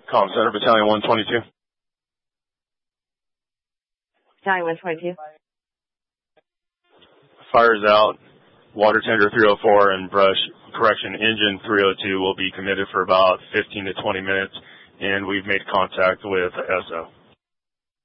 Comm Center, Battalion 122. Battalion 122. Fires out. Water tender 304 and engine 302 will be committed for about 15 to 20 minutes, and we've made contact with SO.